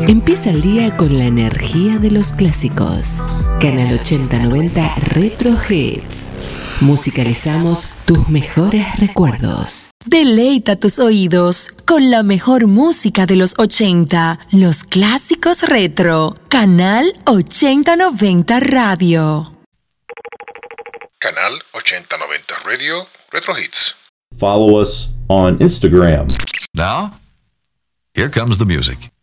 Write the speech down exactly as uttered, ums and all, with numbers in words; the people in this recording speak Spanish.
Empieza el día con la energía de los clásicos. Canal ochenta noventa Retro Hits. Musicalizamos tus mejores recuerdos. Deleita tus oídos con la mejor música de los ochenta, los clásicos retro. Canal ochenta noventa Radio. Canal ochenta noventa Radio Retro Hits. Follow us on Instagram. Now, here comes the music.